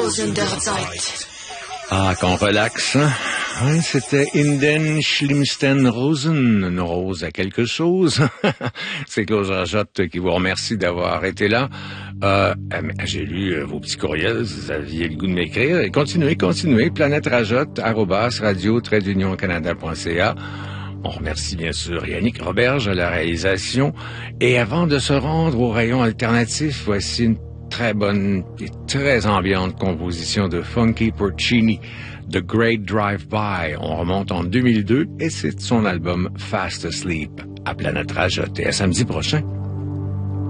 Rosen der Zeit. Ah, qu'on relaxe, hein? Oui, c'était In den schlimmsten Rosen, une rose à quelque chose. C'est Claude Rajotte qui vous remercie d'avoir été là. J'ai lu vos petits courriels, vous aviez le goût de m'écrire. Et continuez, planète-rajotte, @radio-canada.ca. On remercie bien sûr Yannick Roberge à la réalisation. Et avant de se rendre au rayon alternatif, voici une très bonne et très ambiante composition de Funky Porcini, The Great Drive-By. On remonte en 2002 et c'est son album Fast Asleep à Planète Rajotte. Et à samedi prochain.